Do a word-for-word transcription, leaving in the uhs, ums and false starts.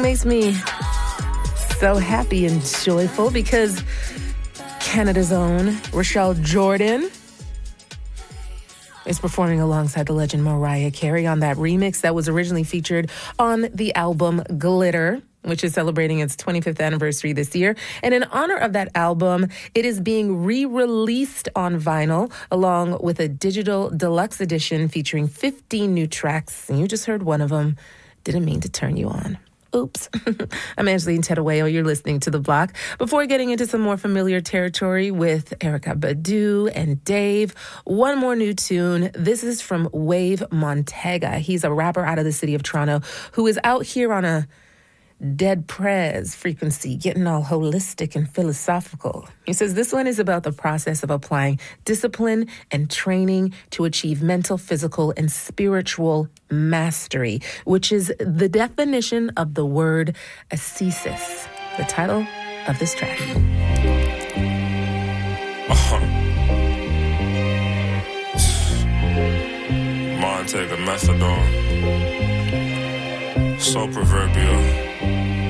makes me so happy and joyful because Canada's own Rochelle Jordan is performing alongside the legend Mariah Carey on that remix that was originally featured on the album Glitter, which is celebrating its twenty-fifth anniversary this year. And in honor of that album, it is being re-released on vinyl along with a digital deluxe edition featuring fifteen new tracks. And you just heard one of them. Didn't mean to turn you on. Oops. I'm Angeline Tedawayo. You're listening to The Block. Before getting into some more familiar territory with Erykah Badu and Dave, one more new tune. This is from Wave Montega. He's a rapper out of the city of Toronto who is out here on a dead prez frequency, getting all holistic and philosophical. He says this one is about the process of applying discipline and training to achieve mental, physical, and spiritual mastery, which is the definition of the word ascesis, the title of this track. Uh-huh. Montega methadone. So proverbial.